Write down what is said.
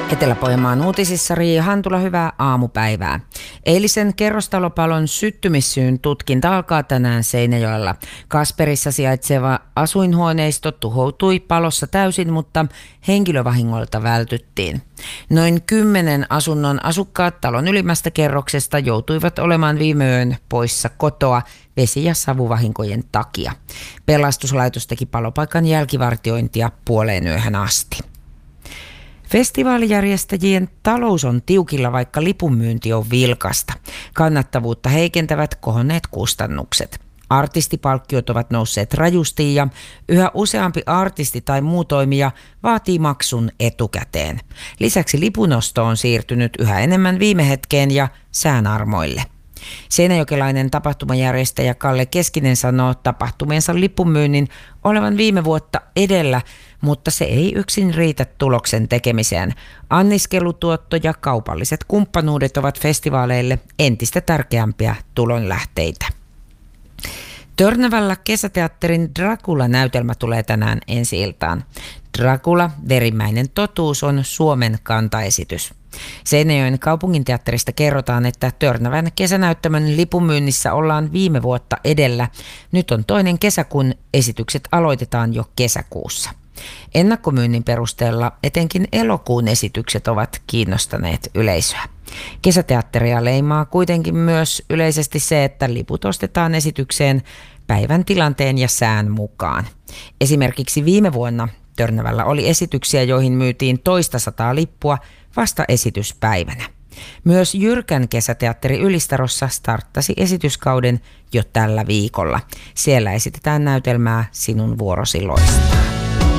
Etelä-Pohjanmaan uutisissa Riia Hantula, hyvää aamupäivää. Eilisen kerrostalopalon syttymissyyn tutkinta alkaa tänään Seinäjoella. Kasperissa sijaitseva asuinhuoneisto tuhoutui palossa täysin, mutta henkilövahingolta vältyttiin. Noin 10 asunnon asukkaat talon ylimmästä kerroksesta joutuivat olemaan viime yön poissa kotoa vesi- ja savuvahinkojen takia. Pelastuslaitos teki palopaikan jälkivartiointia puoleen yöhön asti. Festivaalijärjestäjien talous on tiukilla, vaikka lipunmyynti on vilkasta. Kannattavuutta heikentävät kohonneet kustannukset. Artistipalkkiot ovat nousseet rajusti ja yhä useampi artisti tai muu toimija vaatii maksun etukäteen. Lisäksi lipunosto on siirtynyt yhä enemmän viime hetkeen ja säänarmoille. Seinäjokelainen tapahtumajärjestäjä Kalle Keskinen sanoo tapahtumiensa lipunmyynnin olevan viime vuotta edellä, mutta se ei yksin riitä tuloksen tekemiseen. Anniskelutuotto ja kaupalliset kumppanuudet ovat festivaaleille entistä tärkeämpiä tulonlähteitä. Törnävällä kesäteatterin Dracula-näytelmä tulee tänään ensi-iltaan. Dracula, verimäinen totuus on Suomen kantaesitys. Seinäjoen kaupunginteatterista kerrotaan, että Törnävän kesänäyttämön lipunmyynnissä ollaan viime vuotta edellä. Nyt on toinen kesä, kun esitykset aloitetaan jo kesäkuussa. Ennakkomyynnin perusteella etenkin elokuun esitykset ovat kiinnostaneet yleisöä. Kesäteatteria leimaa kuitenkin myös yleisesti se, että liput ostetaan esitykseen päivän tilanteen ja sään mukaan. Esimerkiksi viime vuonna Törnävällä oli esityksiä, joihin myytiin 200 lippua vasta esityspäivänä. Myös Jyrkän kesäteatteri Ylistarossa starttasi esityskauden jo tällä viikolla. Siellä esitetään näytelmää Sinun vuorosi loistaa.